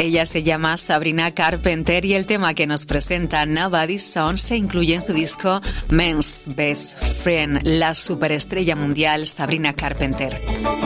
Ella se llama Sabrina Carpenter y el tema que nos presenta Nobody's Son se incluye en su disco Men's Best Friend, la superestrella mundial Sabrina Carpenter.